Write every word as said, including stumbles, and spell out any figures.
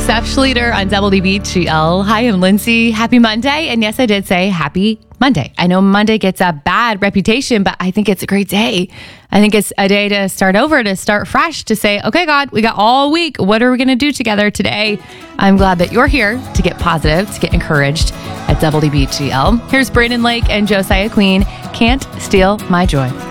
Steph Schlueter on W B G L. Hi, I'm Lindsay. Happy Monday. And yes, I did say happy Monday. I know Monday gets a bad reputation, but I think it's a great day. I think it's a day to start over, to start fresh, to say, okay, God, we got all week. What are we going to do together today? I'm glad that you're here to get positive, to get encouraged at W B G L. Here's Brandon Lake and Josiah Queen. Can't Steal My Joy.